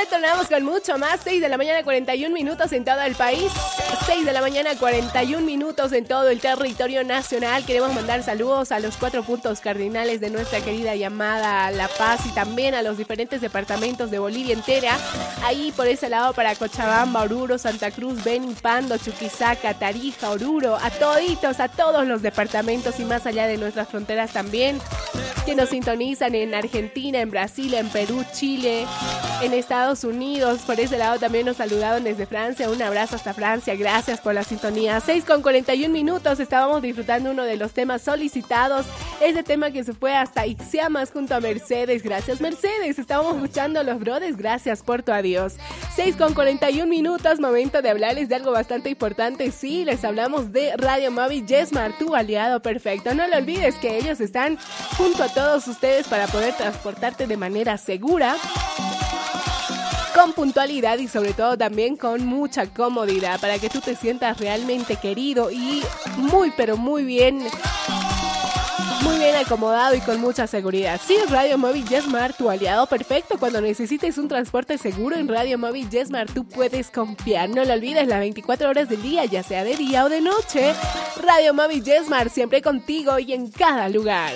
Retornamos con mucho más. 6 de la mañana, 41 minutos en todo el país. 6 de la mañana, 41 minutos en todo el territorio nacional. Queremos mandar saludos a los 4 puntos cardinales de nuestra querida llamada La Paz y también a los diferentes departamentos de Bolivia entera. Ahí por ese lado para Cochabamba, Oruro, Santa Cruz, Beni, Pando, Chuquisaca, Tarija, Oruro. A toditos, a todos los departamentos y más allá de nuestras fronteras también. Que nos sintonizan en Argentina, en Brasil, en Perú, Chile, en Estados Unidos. Por ese lado también nos saludaron desde Francia. Un abrazo hasta Francia. Gracias por la sintonía. 6:41 minutos. Estábamos disfrutando uno de los temas solicitados. Ese tema que se fue hasta Ixiamas junto a Mercedes. Gracias, Mercedes. Estábamos escuchando a los brothers. Gracias por tu adiós. 6:41 minutos. Momento de hablarles de algo bastante importante. Sí, les hablamos de Radio Móvil Yesmar, tu aliado perfecto. No lo olvides que ellos están junto a todos ustedes para poder transportarte de manera segura, con puntualidad y sobre todo también con mucha comodidad para que tú te sientas realmente querido y muy pero muy bien acomodado y con mucha seguridad. Sí, Radio Móvil Yesmar, tu aliado perfecto. Cuando necesites un transporte seguro en Radio Móvil Yesmar, tú puedes confiar. No lo olvides, las 24 horas del día, ya sea de día o de noche. Radio Móvil Yesmar, siempre contigo y en cada lugar.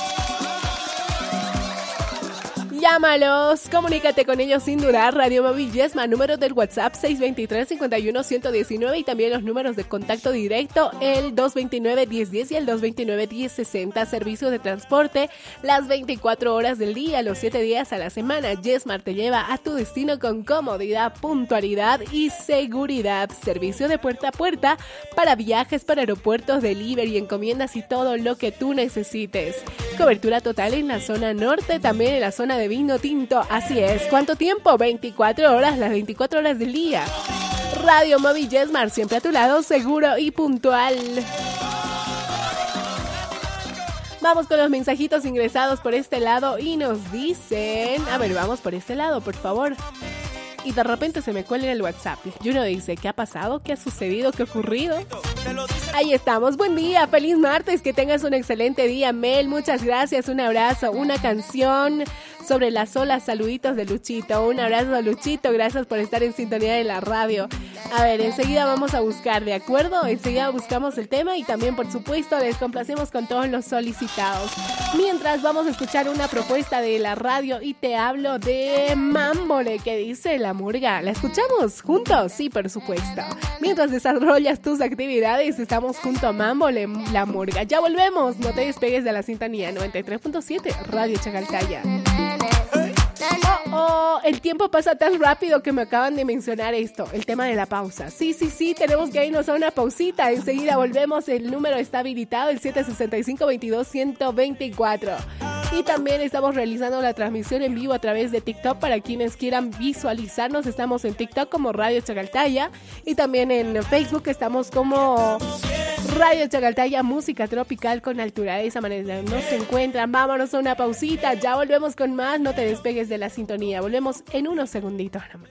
Llámalos, comunícate con ellos sin dudar. Radio Móvil Yesmar, número del WhatsApp 623-51-119 y también los números de contacto directo, el 229-1010 y el 229-1060. Servicios de transporte las 24 horas del día, los 7 días a la semana. Yesmar te lleva a tu destino con comodidad, puntualidad y seguridad. Servicio de puerta a puerta para viajes, para aeropuertos, delivery, encomiendas y todo lo que tú necesites. Cobertura total en la zona norte, también en la zona de vino tinto. Así es. ¿Cuánto tiempo? 24 horas, las 24 horas del día. Radio Móvil Yesmar, siempre a tu lado, seguro y puntual. Vamos con los mensajitos ingresados por este lado y nos dicen... A ver, vamos por este lado, por favor. Y de repente se me cuelga el WhatsApp. Y uno dice, ¿qué ha pasado? ¿Qué ha sucedido? ¿Qué ha ocurrido? Ahí estamos. Buen día, feliz martes, que tengas un excelente día, Mel. Muchas gracias, un abrazo, una canción sobre las olas, saluditos de Luchito. Un abrazo, Luchito, gracias por estar en sintonía de la radio. A ver, enseguida vamos a buscar, ¿de acuerdo? Enseguida buscamos el tema y también, por supuesto, les complacemos con todos los solicitados. Mientras vamos a escuchar una propuesta de la radio y te hablo de Mámbole, que dice La Murga. ¿La escuchamos juntos? Sí, por supuesto. Mientras desarrollas tus actividades, estamos junto a Mámbole, La Murga. Ya volvemos, no te despegues de la sintonía 93.7 Radio Chacaltaya. El tiempo pasa tan rápido que me acaban de mencionar esto, el tema de la pausa. Sí, tenemos que irnos a una pausita. Enseguida volvemos, el número está habilitado, el 765-22-124. Y también estamos realizando la transmisión en vivo a través de TikTok para quienes quieran visualizarnos. Estamos en TikTok como Radio Chacaltaya y también en Facebook estamos como Radio Chacaltaya, música tropical con altura. De esa manera nos encuentran. Vámonos a una pausita, ya volvemos con más. No te despegues de la sintonía. Volvemos en unos segunditos.